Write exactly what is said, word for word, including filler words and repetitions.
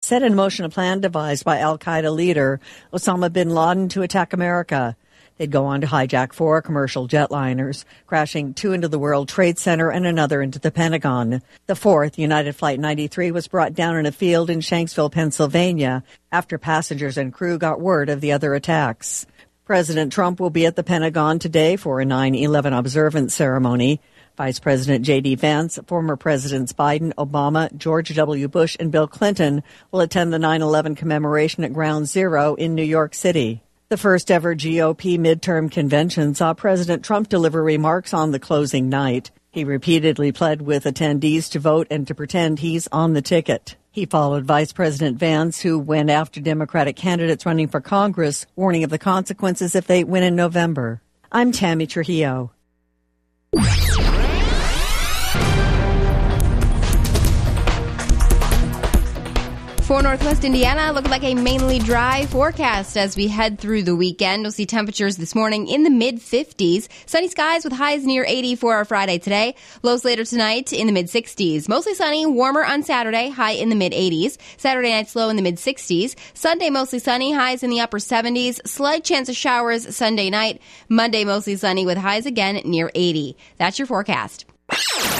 set in motion a plan devised by al-Qaeda leader Osama bin Laden to attack America. They'd go on to hijack four commercial jetliners, crashing two into the World Trade Center and another into the Pentagon. The fourth, United Flight ninety-three, was brought down in a field in Shanksville, Pennsylvania, after passengers and crew got word of the other attacks. President Trump will be at the Pentagon today for a nine eleven observance ceremony. Vice President J D. Vance, former Presidents Biden, Obama, George W. Bush, and Bill Clinton will attend the nine eleven commemoration at Ground Zero in New York City. The first ever G O P midterm convention saw President Trump deliver remarks on the closing night. He repeatedly pled with attendees to vote and to pretend he's on the ticket. He followed Vice President Vance, who went after Democratic candidates running for Congress, warning of the consequences if they win in November. I'm Tammy Trujillo. For Northwest Indiana, looking like a mainly dry forecast as we head through the weekend. We'll see temperatures this morning in the mid fifties. Sunny skies with highs near eighty for our Friday today. Lows later tonight in the mid sixties. Mostly sunny, warmer on Saturday, high in the mid eighties. Saturday night's low in the mid sixties. Sunday mostly sunny, highs in the upper seventies. Slight chance of showers Sunday night. Monday mostly sunny with highs again near eighty. That's your forecast.